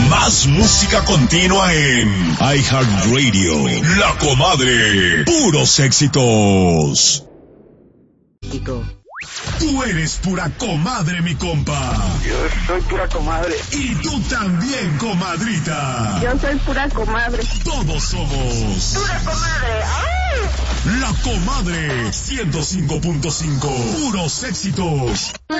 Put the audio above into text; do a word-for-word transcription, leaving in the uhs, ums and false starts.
Más música continua en iHeartRadio. La Comadre. Puros éxitos. Tú eres pura comadre, mi compa. Yo soy pura comadre. Y tú también, comadrita. Yo soy pura comadre. Todos somos pura comadre. ¡Ay! La Comadre ciento cinco punto cinco. Puros éxitos.